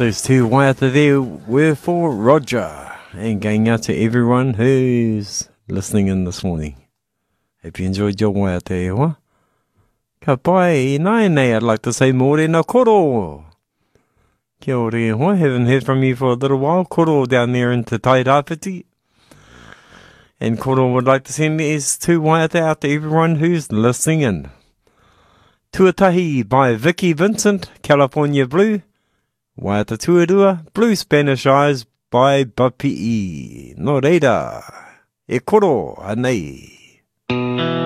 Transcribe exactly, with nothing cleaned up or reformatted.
Those two waiata there were for Roger. And going out to everyone who's listening in this morning. Hope you enjoyed your waiata e hoa. Ka pai, nai nei, I'd like to say morena koro. Kia ora e hoa, haven't heard from you for a little while. Koro down there in Te Tairāwhiti. And koro would like to send these two waiata out to everyone who's listening in. Tuatahi by Vicky Vincent, California Blue. Waiata Tuarua, Blue Spanish Eyes by Bapi'i. No reira, e koro anei.